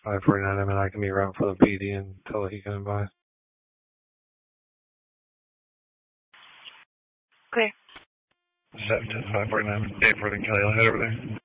549, I mean, I can be around for the PD until he can advise. Clear. 710 549, Dave Worthing, Kelly, I'll head over there.